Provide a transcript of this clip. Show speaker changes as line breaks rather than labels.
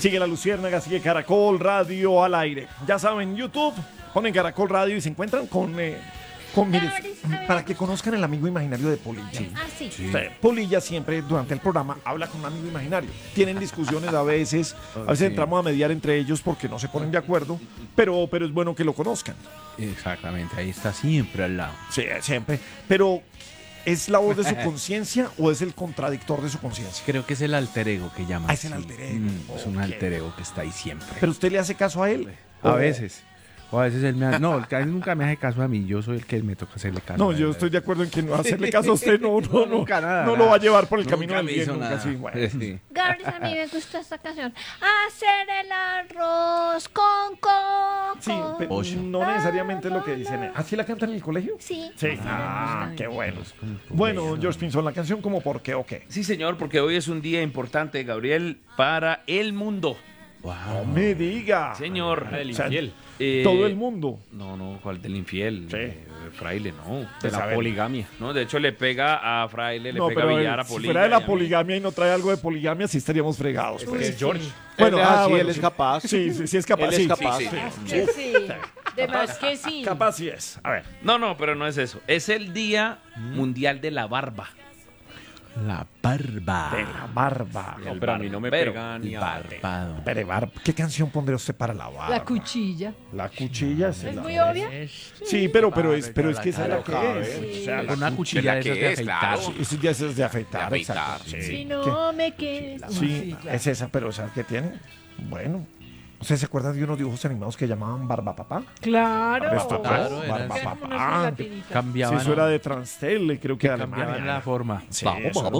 Sigue La Luciérnaga, sigue Caracol Radio al aire. Ya saben, YouTube, ponen Caracol Radio y se encuentran mire, para que conozcan el amigo imaginario de Polilla.
Sí.
Sí. Polilla siempre durante el programa habla con un amigo imaginario. Tienen discusiones a veces entramos a mediar entre ellos porque no se ponen de acuerdo, pero es bueno que lo conozcan.
Exactamente, ahí está siempre al lado.
Sí, siempre. Pero, ¿es la voz de su conciencia o es el contradictor de su conciencia?
Creo que es el alter ego que llaman.
Es el alter ego.
Es un alter ego que está ahí siempre.
¿Pero usted le hace caso a él?
A veces. O a veces él me hace... No, él nunca me hace caso a mí. Yo soy el que me toca hacerle caso.
No, yo estoy de acuerdo en que no hacerle caso a usted
Nunca nada.
no lo va a llevar por el
Nunca
camino del
me
bien.
hizo
Nunca,
nada.
sí, bueno.
Sí.
Gabriel, a mí me gusta esta canción. Hacer el arroz con coco.
Sí, pero no necesariamente es lo que dicen. ¿Así la cantan en el colegio?
Sí.
Sí. Ah, qué bueno. Bueno, George Pinzón, la canción como por qué o qué.
Sí, señor, porque hoy es un día importante, Gabriel, para el mundo.
No me diga.
Señor.
Del
O sea,
infiel.
todo el mundo.
No, ¿cuál del infiel?
Sí.
Fraile, no.
De la poligamia.
No, de hecho le pega a Fraile, le
No,
pega
pero
a Villar, a
si
Polilla.
fuera de la
y a mí.
poligamia y no trae algo de poligamia, sí estaríamos fregados. Pues.
Es George.
Bueno,
Él es capaz.
Sí, es capaz.
Él es
sí,
capaz.
sí, sí.
Que sí. De más que sí.
Capaz sí es. A ver.
No, pero no es eso. Es el Día Mundial de la Barba.
La barba.
De la barba.
No, pero a mí no me
Barbero.
pega ni a...
Barbado.
Pero, ¿qué canción pondría usted para la barba?
La cuchilla.
La cuchilla. sí,
¿Es
la
muy
verdad.
obvia?
Sí, pero es que esa es la que es. O sea,
Con una cuchilla de esas de afeitar.
Eso ya es de afeitar.
De
Exacto.
afeitar,
Sí.
Si no me quedo.
Sí,
claro.
es esa, pero ¿sabes qué tiene? Bueno. ¿Ustedes se acuerdan de unos dibujos animados que llamaban Barba Papá?
Claro.
Claro, era
Barba
así.
Papá. Sí,
Cambiaban.
eso era de Transtel, creo que de
cambiaban
Alemania.
la forma.
Sí,
Vamos,
eso era
vamos.